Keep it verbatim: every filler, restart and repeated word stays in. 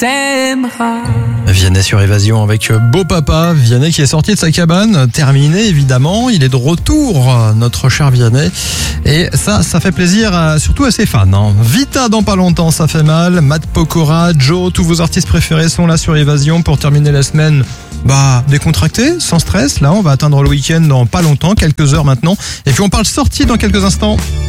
t'aimera. Vianney sur Évasion avec Beau Papa. Vianney qui est sorti de sa cabane, terminé évidemment. Il est de retour, notre cher Vianney. Et ça, ça fait plaisir à, surtout à ses fans. Hein. Vita dans pas longtemps, ça fait mal. Matt Pokora, Joe, tous vos artistes préférés sont là sur Évasion pour terminer la semaine. Bah, décontracté, sans stress. Là, on va atteindre le week-end dans pas longtemps, quelques heures maintenant. Et puis on parle sortie dans quelques instants.